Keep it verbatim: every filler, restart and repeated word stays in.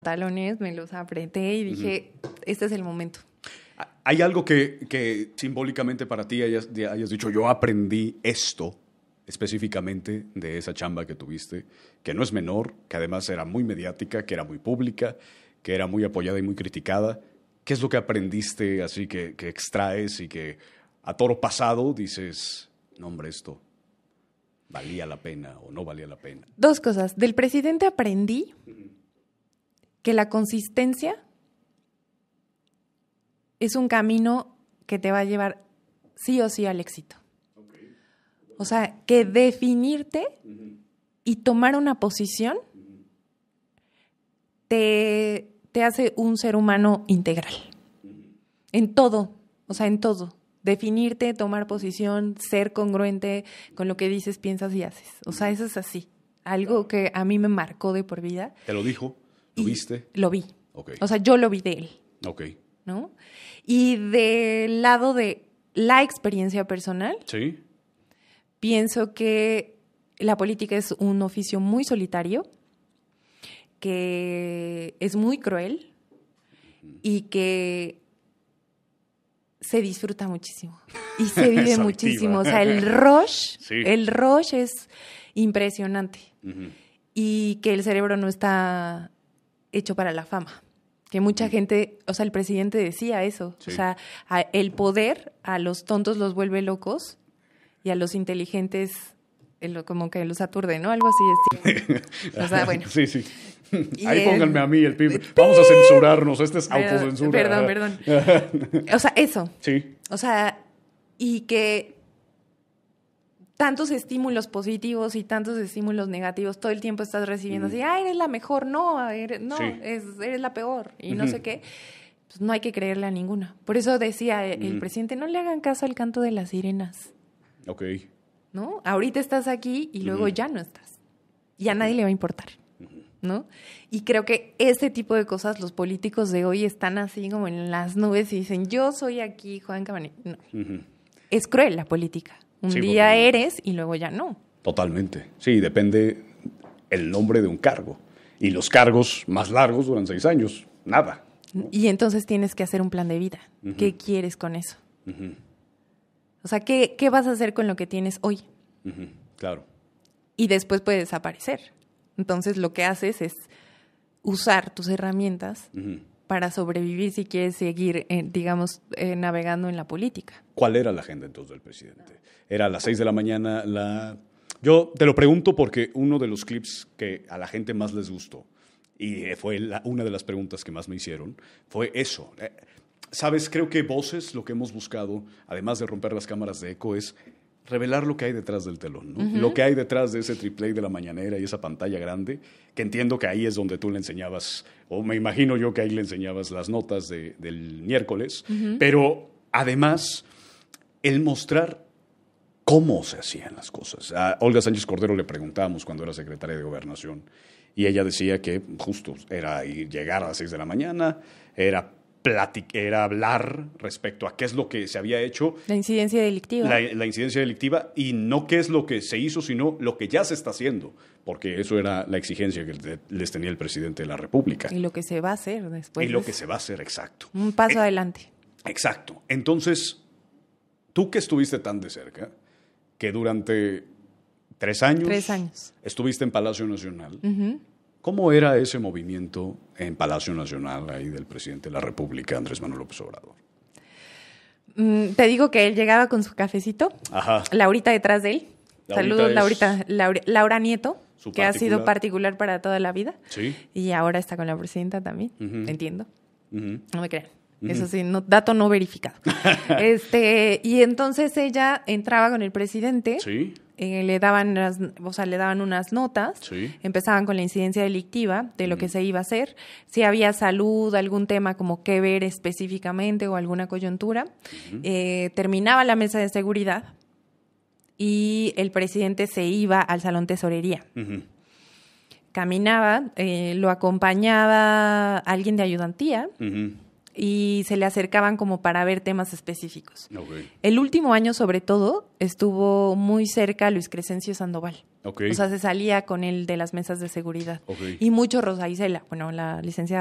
pantalones, me los apreté y dije, uh-huh. este es el momento. ¿Hay algo que, que simbólicamente para ti hayas, hayas dicho, yo aprendí esto específicamente de esa chamba que tuviste, que no es menor, que además era muy mediática, que era muy pública, que era muy apoyada y muy criticada? ¿Qué es lo que aprendiste así que, que extraes y que a toro pasado dices, no hombre, esto valía la pena o no valía la pena? Dos cosas. Del presidente aprendí uh-huh. que la consistencia es un camino que te va a llevar sí o sí al éxito. Okay. O sea, que definirte uh-huh. y tomar una posición uh-huh. te, te hace un ser humano integral. Uh-huh. En todo, o sea, en todo. Definirte, tomar posición, ser congruente con lo que dices, piensas y haces. O sea, eso es así. Algo que a mí me marcó de por vida. ¿Te lo dijo? ¿Lo viste? Lo vi. Okay. O sea, yo lo vi de él. Ok. ¿No? Y del lado de la experiencia personal, sí. pienso que la política es un oficio muy solitario, que es muy cruel y que se disfruta muchísimo y se vive muchísimo. O sea, el rush, sí. el rush es impresionante uh-huh. y que el cerebro no está hecho para la fama. Que mucha gente, o sea, el presidente decía eso. Sí. O sea, a, el poder a los tontos los vuelve locos y a los inteligentes el, como que los aturde, ¿no? Algo así es. O sea, bueno. Sí, sí. Ahí el... pónganme a mí el pibe. Vamos a censurarnos. Este es autocensura. Perdón, perdón. O sea, eso. Sí. O sea, y que tantos estímulos positivos y tantos estímulos negativos todo el tiempo estás recibiendo mm. así, ah, eres la mejor, no, eres, no, sí. es, eres la peor y uh-huh. no sé qué, pues no hay que creerle a ninguna. Por eso decía el, uh-huh. el presidente, no le hagan caso al canto de las sirenas. Ok. ¿No? Ahorita estás aquí y luego uh-huh. ya no estás. Y a nadie le va a importar, uh-huh. ¿no? Y creo que ese tipo de cosas los políticos de hoy están así como en las nubes y dicen, yo soy aquí Juan Cabanillas. No. Uh-huh. Es cruel la política. Un sí, día porque... eres y luego ya no. Totalmente. Sí, depende el nombre de un cargo. Y los cargos más largos duran seis años. Nada, ¿no? Y entonces tienes que hacer un plan de vida. Uh-huh. ¿Qué quieres con eso? Uh-huh. O sea, ¿qué, ¿qué vas a hacer con lo que tienes hoy? Uh-huh. Claro. Y después puede desaparecer. Entonces lo que haces es usar tus herramientas uh-huh. para sobrevivir si quieres seguir, eh, digamos, eh, navegando en la política. ¿Cuál era la agenda entonces del presidente? Era a las seis de la mañana la... Yo te lo pregunto porque uno de los clips que a la gente más les gustó, y fue la, una de las preguntas que más me hicieron, fue eso. Eh, Sabes, creo que Voces, lo que hemos buscado, además de romper las cámaras de eco, es revelar lo que hay detrás del telón, ¿no? Uh-huh. Lo que hay detrás de ese triplay de la mañanera y esa pantalla grande, que entiendo que ahí es donde tú le enseñabas, o me imagino yo que ahí le enseñabas las notas de, del miércoles, uh-huh. pero además el mostrar cómo se hacían las cosas. A Olga Sánchez Cordero le preguntábamos cuando era secretaria de Gobernación y ella decía que justo era ir, llegar a las seis de la mañana, era Platic, era hablar respecto a qué es lo que se había hecho. La incidencia delictiva. La, la incidencia delictiva y no qué es lo que se hizo, sino lo que ya se está haciendo, porque eso era la exigencia que les tenía el presidente de la República. Y lo que se va a hacer después. Y lo que se va a hacer, exacto. Un paso eh, adelante. Exacto. Entonces, tú que estuviste tan de cerca, que durante tres años, tres años. estuviste en Palacio Nacional, uh-huh. ¿cómo era ese movimiento en Palacio Nacional ahí del presidente de la República, Andrés Manuel López Obrador? Mm, te digo que él llegaba con su cafecito, Ajá. Laurita detrás de él. Laurita Saludos, es... Laurita, Laura, Laura Nieto, que particular. ha sido particular para toda la vida. Sí. Y ahora está con la presidenta también, uh-huh. entiendo. Uh-huh. No me crean. Eso sí, no, dato no verificado. este, y entonces ella entraba con el presidente, sí. eh, le daban las, o sea, le daban unas notas, sí. empezaban con la incidencia delictiva de lo uh-huh. que se iba a hacer, si había salud, algún tema como que ver específicamente o alguna coyuntura, uh-huh. eh, terminaba la mesa de seguridad y el presidente se iba al salón tesorería. Uh-huh. Caminaba, eh, lo acompañaba alguien de ayudantía. Uh-huh. y se le acercaban como para ver temas específicos. Okay. El último año, sobre todo, estuvo muy cerca Luis Crescencio Sandoval. Okay. O sea, se salía con él de las mesas de seguridad. Okay. Y mucho Rosa Isela, bueno, la licenciada